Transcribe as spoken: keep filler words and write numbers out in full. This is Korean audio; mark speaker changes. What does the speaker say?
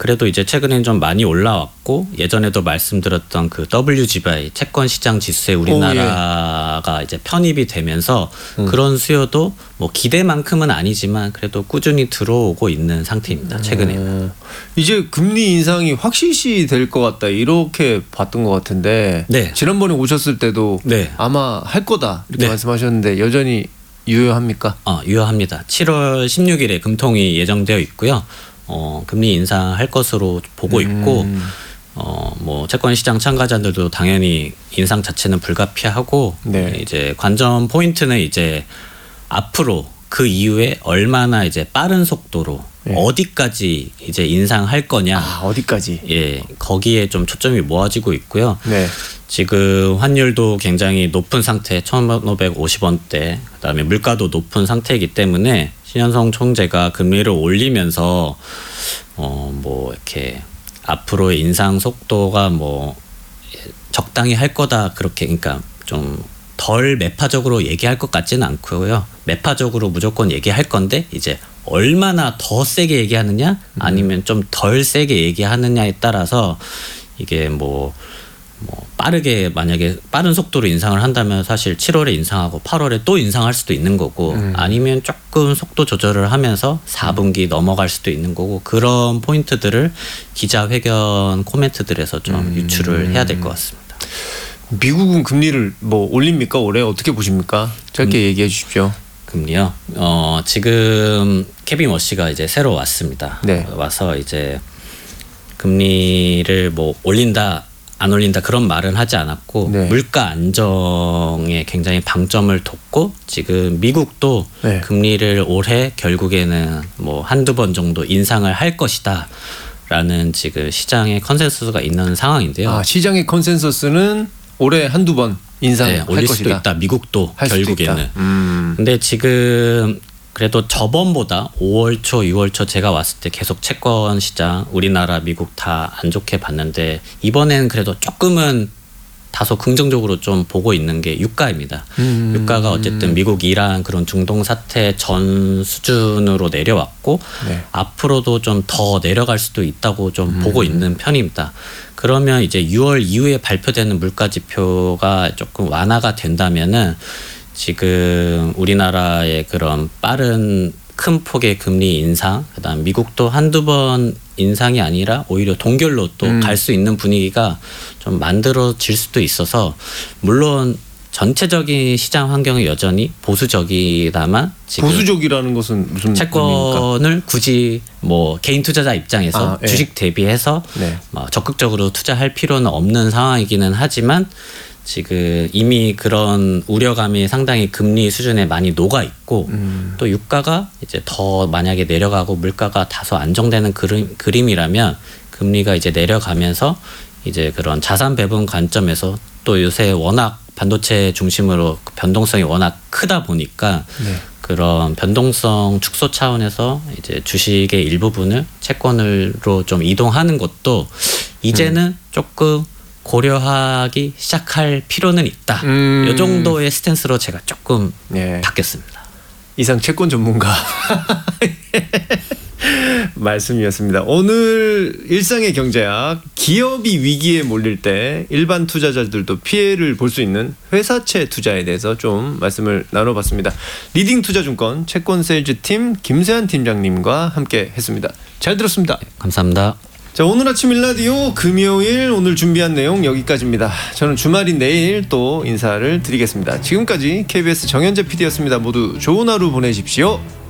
Speaker 1: 그래도 이제 최근엔 좀 많이 올라왔고 예전에도 말씀드렸던 그 더블유지비아이 채권 시장 지수에 우리나라가 오, 예. 이제 편입이 되면서 음. 그런 수요도 뭐 기대만큼은 아니지만 그래도 꾸준히 들어오고 있는 상태입니다. 최근에.
Speaker 2: 음. 이제 금리 인상이 확실시 될 것 같다 이렇게 봤던 것 같은데
Speaker 1: 네.
Speaker 2: 지난번에 오셨을 때도 네. 아마 할 거다 이렇게 네. 말씀하셨는데 여전히 유효합니까?
Speaker 1: 어, 유효합니다. 칠월 십육일에 금통이 예정되어 있고요. 어, 금리 인상할 것으로 보고 있고 음. 어, 뭐 채권 시장 참가자들도 당연히 인상 자체는 불가피하고 네. 이제 관전 포인트는 이제 앞으로 그 이후에 얼마나 이제 빠른 속도로 네. 어디까지 이제 인상할 거냐.
Speaker 2: 아, 어디까지?
Speaker 1: 예, 거기에 좀 초점이 모아지고 있고요.
Speaker 2: 네.
Speaker 1: 지금 환율도 굉장히 높은 상태, 천오백오십 원대, 그다음에 물가도 높은 상태이기 때문에 신현성 총재가 금리를 올리면서 어 뭐 이렇게 앞으로의 인상 속도가 뭐 적당히 할 거다 그렇게 그러니까 좀 덜 매파적으로 얘기할 것 같지는 않고요. 매파적으로 무조건 얘기할 건데 이제 얼마나 더 세게 얘기하느냐 아니면 좀 덜 세게 얘기하느냐에 따라서 이게 뭐, 뭐 빠르게 만약에 빠른 속도로 인상을 한다면 사실 칠월에 인상하고 팔월에 또 인상할 수도 있는 거고 음. 아니면 조금 속도 조절을 하면서 사 분기 넘어갈 수도 있는 거고 그런 포인트들을 기자회견 코멘트들에서 좀 음. 유출을 해야 될 것 같습니다.
Speaker 2: 미국은 금리를 뭐 올립니까? 올해 어떻게 보십니까? 짧게 음. 얘기해 주십시오.
Speaker 1: 금리요. 어, 지금 케빈 워시가 이제 새로 왔습니다.
Speaker 2: 네.
Speaker 1: 와서 이제 금리를 뭐 올린다 안 올린다 그런 말은 하지 않았고 네. 물가 안정에 굉장히 방점을 뒀고 지금 미국도 네. 금리를 올해 결국에는 뭐 한두 번 정도 인상을 할 것이다 라는 지금 시장의 컨센서스가 있는 상황인데요.
Speaker 2: 아, 시장의 컨센서스는 올해 한두 번 인상할
Speaker 1: 네, 올릴
Speaker 2: 것이다.
Speaker 1: 수도 있다. 미국도 결국에는.
Speaker 2: 음.
Speaker 1: 근데 지금 그래도 저번보다 오월 초, 유월 초 제가 왔을 때 계속 채권 시장 우리나라, 미국 다 안 좋게 봤는데 이번엔 그래도 조금은 다소 긍정적으로 좀 보고 있는 게 유가입니다. 음. 유가가 어쨌든 미국, 이란 그런 중동 사태 전 수준으로 내려왔고 네. 앞으로도 좀 더 내려갈 수도 있다고 좀 음. 보고 있는 편입니다. 그러면 이제 유월 이후에 발표되는 물가 지표가 조금 완화가 된다면은 지금 우리나라의 그런 빠른 큰 폭의 금리 인상, 그다음 미국도 한두 번 인상이 아니라 오히려 동결로 또 갈 수 음. 있는 분위기가 좀 만들어질 수도 있어서 물론 전체적인 시장 환경은 여전히 보수적이다만 지금
Speaker 2: 보수적이라는 것은 무슨
Speaker 1: 채권을 의미입니까? 굳이 뭐 개인 투자자 입장에서
Speaker 2: 아, 네.
Speaker 1: 주식 대비해서
Speaker 2: 네.
Speaker 1: 뭐 적극적으로 투자할 필요는 없는 상황이기는 하지만 지금 이미 그런 우려감이 상당히 금리 수준에 많이 녹아 있고 음. 또 유가가 이제 더 만약에 내려가고 물가가 다소 안정되는 그림, 그림이라면 금리가 이제 내려가면서 이제 그런 자산 배분 관점에서 또 요새 워낙 반도체 중심으로 변동성이 워낙 크다 보니까 네. 그런 변동성 축소 차원에서 이제 주식의 일부분을 채권으로 좀 이동하는 것도 이제는 음. 조금 고려하기 시작할 필요는 있다. 음. 이 정도의 스탠스로 제가 조금 네. 바뀌었습니다.
Speaker 2: 이상 채권 전문가 말씀이었습니다. 오늘 일상의 경제학, 기업이 위기에 몰릴 때 일반 투자자들도 피해를 볼 수 있는 회사채 투자에 대해서 좀 말씀을 나눠봤습니다. 리딩투자증권 채권세일즈팀 김세한 팀장님과 함께 했습니다. 잘 들었습니다.
Speaker 1: 네, 감사합니다.
Speaker 2: 자, 오늘 아침 일라디오 금요일 오늘 준비한 내용 여기까지입니다. 저는 주말인 내일 또 인사를 드리겠습니다. 지금까지 케이비에스 정현재 피디였습니다. 모두 좋은 하루 보내십시오.